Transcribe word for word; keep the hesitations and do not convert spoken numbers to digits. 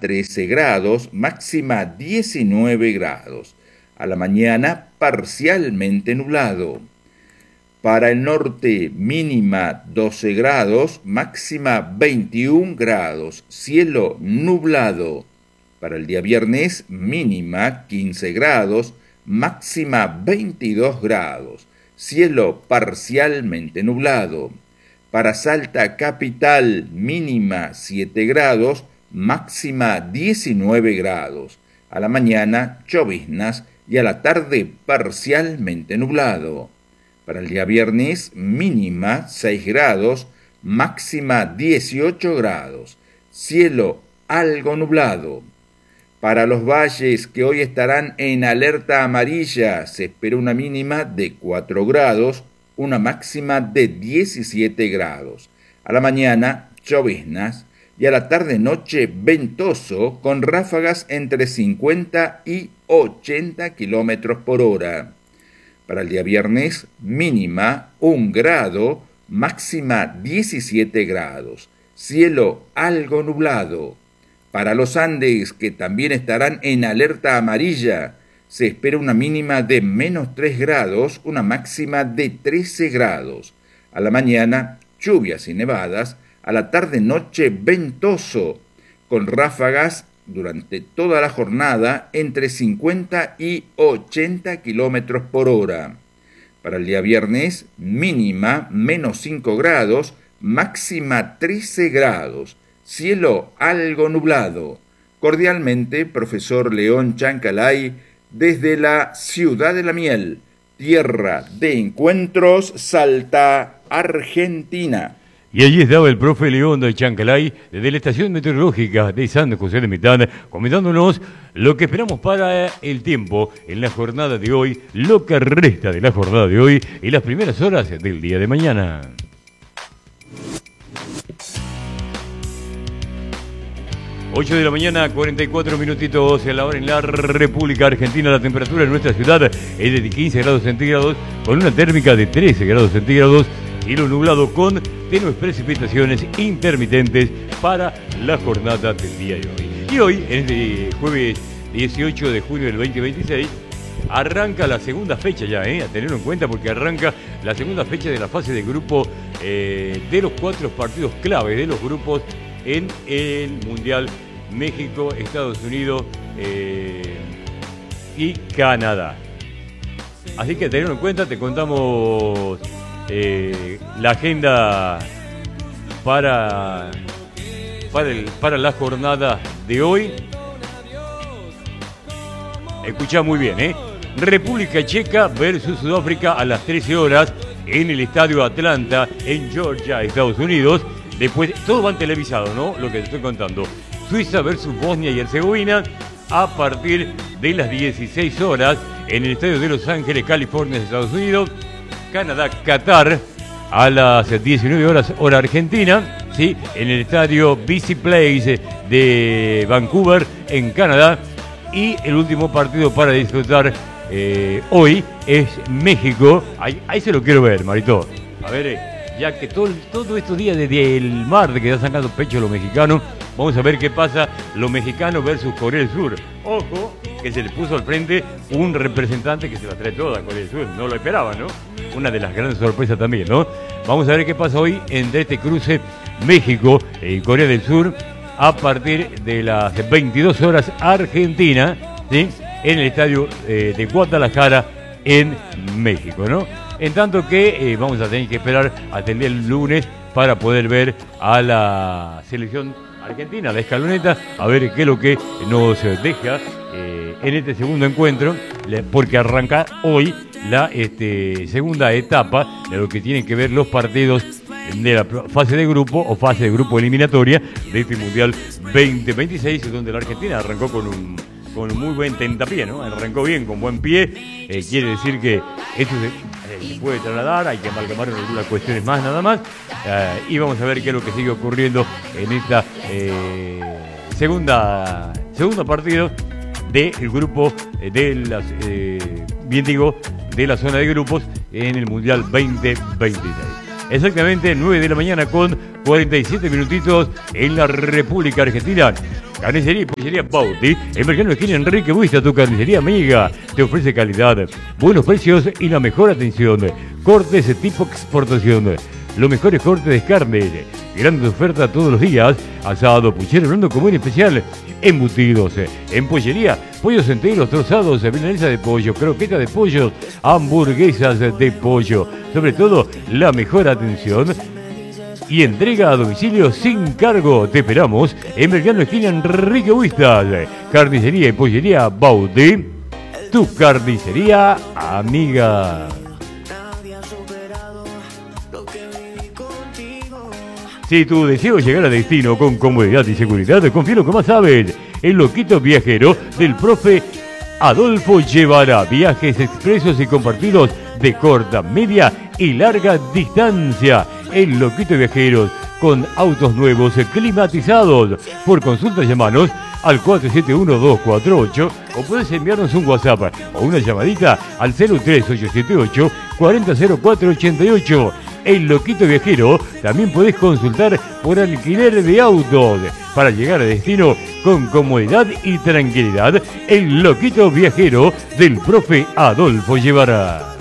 trece grados, máxima diecinueve grados. A la mañana parcialmente nublado. Para el norte mínima doce grados, máxima veintiún grados, cielo nublado. Para el día viernes mínima quince grados, máxima veintidós grados, cielo parcialmente nublado. Para Salta capital mínima siete grados, máxima diecinueve grados. A la mañana lloviznas y a la tarde parcialmente nublado. Para el día viernes mínima seis grados, máxima dieciocho grados, cielo algo nublado. Para los valles que hoy estarán en alerta amarilla se espera una mínima de cuatro grados, una máxima de diecisiete grados. A la mañana, lloviznas y a la tarde-noche ventoso con ráfagas entre cincuenta y ochenta kilómetros por hora. Para el día viernes, mínima un grado, máxima diecisiete grados. Cielo algo nublado. Para los Andes, que también estarán en alerta amarilla, se espera una mínima de menos tres grados, una máxima de trece grados. A la mañana, lluvias y nevadas. A la tarde-noche, ventoso, con ráfagas durante toda la jornada entre cincuenta y ochenta kilómetros por hora. Para el día viernes, mínima menos cinco grados, máxima trece grados. Cielo algo nublado. Cordialmente, profesor León Chancalay, desde la Ciudad de la Miel, tierra de encuentros, Salta, Argentina. Y allí estaba el profe León de Chancalay, desde la estación meteorológica de San José de Mitán, comentándonos lo que esperamos para el tiempo en la jornada de hoy, lo que resta de la jornada de hoy y las primeras horas del día de mañana. ocho de la mañana, cuarenta y cuatro minutitos en la hora en la República Argentina. La temperatura en nuestra ciudad es de quince grados centígrados, con una térmica de trece grados centígrados, cielo nublado con tenues precipitaciones intermitentes para la jornada del día de hoy. Y hoy, en este jueves dieciocho de junio del veinte veintiséis, arranca la segunda fecha ya, ¿eh? A tenerlo en cuenta porque arranca la segunda fecha de la fase de grupo eh, de los cuatro partidos claves de los grupos en el Mundial México, Estados Unidos eh, y Canadá. Así que tenerlo en cuenta, te contamos eh, la agenda para, para, el, para la jornada de hoy. Escuchá muy bien, ¿eh? República Checa versus Sudáfrica a las trece horas en el Estadio Atlanta en Georgia, Estados Unidos. Después, todo van televisado, ¿no? Lo que te estoy contando. Suiza versus Bosnia y Herzegovina a partir de las dieciséis horas en el Estadio de Los Ángeles, California, Estados Unidos. Canadá, Qatar a las diecinueve horas, hora argentina, ¿sí? En el Estadio B C Place de Vancouver, en Canadá. Y el último partido para disfrutar eh, hoy es México. Ahí, ahí se lo quiero ver, Marito. A ver, eh. ya que todo, todos estos días desde el mar de que están sacando pecho los mexicanos, vamos a ver qué pasa los mexicanos versus Corea del Sur. Ojo, que se les puso al frente un representante que se la trae toda, Corea del Sur, no lo esperaba, ¿no? Una de las grandes sorpresas también, ¿no? Vamos a ver qué pasa hoy entre este cruce México y Corea del Sur a partir de las veintidós horas Argentina, ¿sí? En el estadio eh, de Guadalajara en México, ¿no? En tanto que eh, vamos a tener que esperar hasta el día del lunes para poder ver a la selección argentina, la escaloneta, a ver qué es lo que nos deja eh, en este segundo encuentro, porque arranca hoy la este, segunda etapa de lo que tienen que ver los partidos de la fase de grupo o fase de grupo eliminatoria de este Mundial veinte veintiséis, donde la Argentina arrancó con un con un muy buen tentapié, ¿no? Arrancó bien, con buen pie, eh, quiere decir que esto se, eh, se puede trasladar, hay que amalgamar algunas cuestiones más nada más, eh, y vamos a ver qué es lo que sigue ocurriendo en esta eh, segunda segundo partido del grupo eh, de las, eh, bien digo, de la zona de grupos en el Mundial veinte veintiséis. exactamente nueve de la mañana con cuarenta y siete minutitos en la República Argentina. Carnicería y pollería Bauti, en Belgrano esquina Enrique Buista, tu carnicería amiga, te ofrece calidad, buenos precios y la mejor atención. Cortes de tipo exportación, los mejores cortes de carne, grandes ofertas todos los días, asado, puchero, blando común especial, embutidos, en pollería, pollos enteros, trozados, milanesa de pollo, croqueta de pollo, hamburguesas de pollo, sobre todo la mejor atención y entrega a domicilio sin cargo. Te esperamos en Belgrano esquina Enrique Buistas. Carnicería y pollería Bauti, tu carnicería amiga. Si tu deseo es llegar a destino con comodidad y seguridad, confía en lo que más sabes. El loquito viajero del profe Adolfo llevará viajes expresos y compartidos de corta, media y larga distancia. El loquito viajero con autos nuevos climatizados. Por consultas llamanos al cuatro siete uno dos cuatro ocho o puedes enviarnos un WhatsApp o una llamadita al cero tres ocho siete ocho cuatro cero cero cuatro ocho ocho. El Loquito Viajero también podés consultar por alquiler de autos para llegar a destino con comodidad y tranquilidad. El Loquito Viajero del profe Adolfo Llevará.